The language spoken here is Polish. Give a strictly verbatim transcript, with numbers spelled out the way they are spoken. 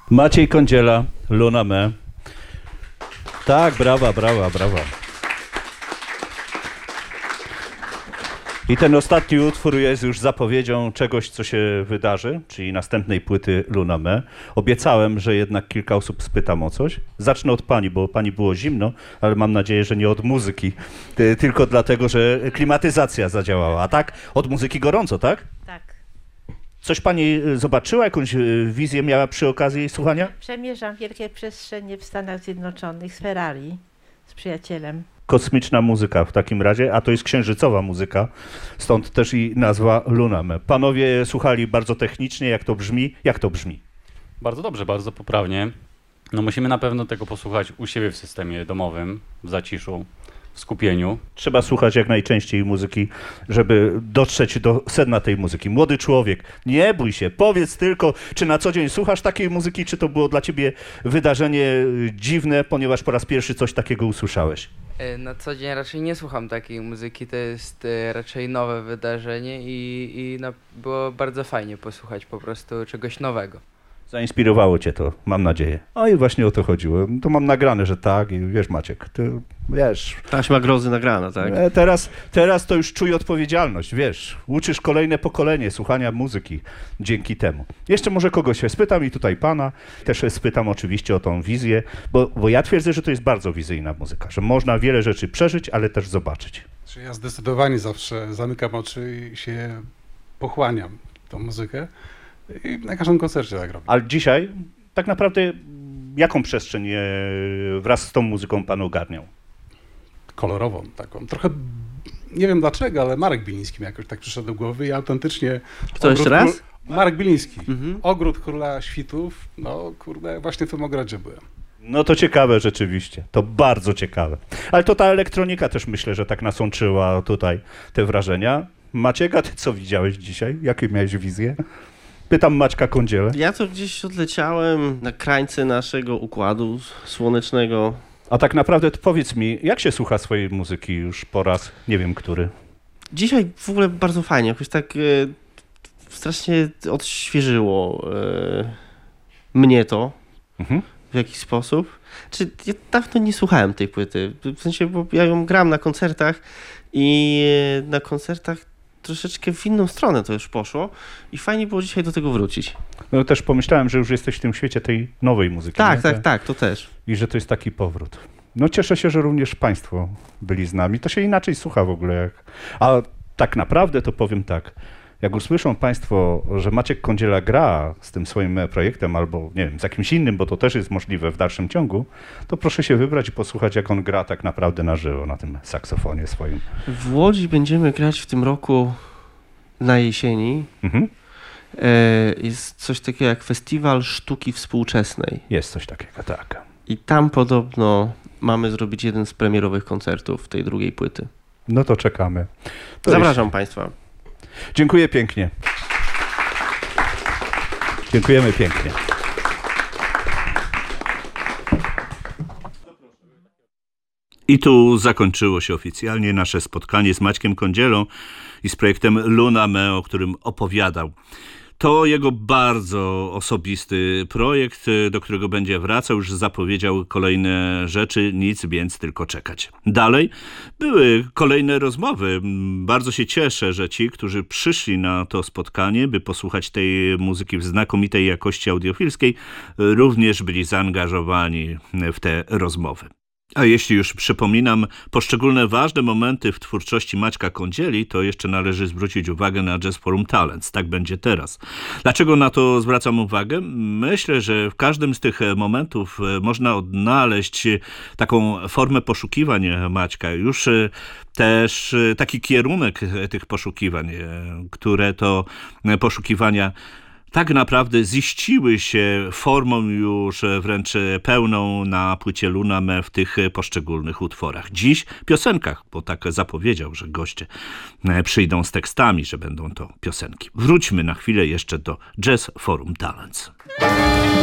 Maciej Kądziela, Luna Me. Tak, brawa, brawa, brawa. I ten ostatni utwór jest już zapowiedzią czegoś, co się wydarzy, czyli następnej płyty Luna Me. Obiecałem, że jednak kilka osób spytam o coś. Zacznę od pani, bo pani było zimno, ale mam nadzieję, że nie od muzyki, tylko dlatego, że klimatyzacja zadziałała. A tak, od muzyki gorąco, tak? Tak. Coś pani zobaczyła, jakąś wizję miała przy okazji słuchania? Przemierzam wielkie przestrzenie w Stanach Zjednoczonych z Ferrari, z przyjacielem. Kosmiczna muzyka w takim razie, a to jest księżycowa muzyka, stąd też i nazwa Luna Me. Panowie słuchali bardzo technicznie, jak to brzmi? Jak to brzmi? Bardzo dobrze, bardzo poprawnie. No musimy na pewno tego posłuchać u siebie w systemie domowym, w zaciszu, w skupieniu. Trzeba słuchać jak najczęściej muzyki, żeby dotrzeć do sedna tej muzyki. Młody człowiek, nie bój się, powiedz tylko, czy na co dzień słuchasz takiej muzyki, czy to było dla ciebie wydarzenie dziwne, ponieważ po raz pierwszy coś takiego usłyszałeś? Na co dzień raczej nie słucham takiej muzyki, to jest e, raczej nowe wydarzenie i, i no, było bardzo fajnie posłuchać po prostu czegoś nowego. Zainspirowało cię to, mam nadzieję. O i właśnie o to chodziło. To mam nagrane, że tak i wiesz Maciek, ty wiesz. Taśma grozy nagrana, tak? E, Teraz, teraz to już czuję odpowiedzialność, wiesz. Uczysz kolejne pokolenie słuchania muzyki dzięki temu. Jeszcze może kogoś się spytam i tutaj pana. Też spytam oczywiście o tą wizję, bo, bo ja twierdzę, że to jest bardzo wizyjna muzyka, że można wiele rzeczy przeżyć, ale też zobaczyć. Ja zdecydowanie zawsze zamykam oczy i się pochłaniam tą muzykę. I na każdym koncercie tak robię. Ale dzisiaj tak naprawdę jaką przestrzeń e, wraz z tą muzyką pan ogarniał? Kolorową taką. Trochę, nie wiem dlaczego, ale Marek Biliński mi jakoś tak przyszedł do głowy i autentycznie... Kto jeszcze raz? Król... Marek Biliński. Mhm. Ogród Króla Świtów. No kurde, właśnie w tym ogrodzie byłem. No to ciekawe rzeczywiście, to bardzo ciekawe. Ale to ta elektronika też myślę, że tak nasączyła tutaj te wrażenia. Maciek, a ty co widziałeś dzisiaj? Jakie miałeś wizje? Pytam Maćka Kądzielę. Ja to gdzieś odleciałem na krańce naszego układu słonecznego. A tak naprawdę to powiedz mi, jak się słucha swojej muzyki już po raz, nie wiem który? Dzisiaj w ogóle bardzo fajnie, jakoś tak e, strasznie odświeżyło e, mnie to Mhm. w jakiś sposób. Czy ja dawno nie słuchałem tej płyty, w sensie, bo ja ją gram na koncertach i e, na koncertach troszeczkę w inną stronę to już poszło i fajnie było dzisiaj do tego wrócić. No też pomyślałem, że już jesteś w tym świecie tej nowej muzyki. Tak, nie? tak, tak, to też. I że to jest taki powrót. No cieszę się, że również państwo byli z nami. To się inaczej słucha w ogóle. Jak... A tak naprawdę to powiem tak. Jak usłyszą państwo, że Maciek Kądziela gra z tym swoim projektem albo nie wiem, z jakimś innym, bo to też jest możliwe w dalszym ciągu, to proszę się wybrać i posłuchać, jak on gra tak naprawdę na żywo na tym saksofonie swoim. W Łodzi będziemy grać w tym roku na jesieni. Mhm. E, jest coś takiego jak Festiwal Sztuki Współczesnej. Jest coś takiego, tak. I tam podobno mamy zrobić jeden z premierowych koncertów tej drugiej płyty. No to czekamy. To Zapraszam Państwa. Dziękuję pięknie. Dziękujemy pięknie. I tu zakończyło się oficjalnie nasze spotkanie z Maćkiem Kądzielą i z projektem Luna Me, o którym opowiadał. To jego bardzo osobisty projekt, do którego będzie wracał. Już zapowiedział kolejne rzeczy, nic więc tylko czekać. Dalej były kolejne rozmowy. Bardzo się cieszę, że ci, którzy przyszli na to spotkanie, by posłuchać tej muzyki w znakomitej jakości audiofilskiej, również byli zaangażowani w te rozmowy. A jeśli już przypominam poszczególne ważne momenty w twórczości Maćka Kądzieli, to jeszcze należy zwrócić uwagę na Jazz Forum Talents. Tak będzie teraz. Dlaczego na to zwracam uwagę? Myślę, że w każdym z tych momentów można odnaleźć taką formę poszukiwań Maćka. Już też taki kierunek tych poszukiwań, które to poszukiwania tak naprawdę ziściły się formą już wręcz pełną na płycie Luna Me w tych poszczególnych utworach. Dziś piosenkach, bo tak zapowiedział, że goście przyjdą z tekstami, że będą to piosenki. Wróćmy na chwilę jeszcze do Jazz Forum Talents.